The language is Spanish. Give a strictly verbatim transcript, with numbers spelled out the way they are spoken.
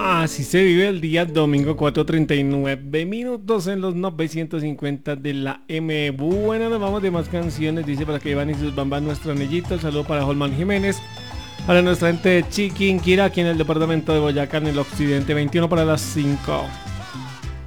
Así se vive el día domingo, cuatro treinta y nueve minutos en los novecientos cincuenta de la M. Bueno, nos vamos de más canciones. Dice para que Iván y sus bambas nuestro anellito. Saludo para Holman Jiménez. Para nuestra gente de Chiquinquirá, aquí en el departamento de Boyacá, en el occidente. Veintiuno para las cinco.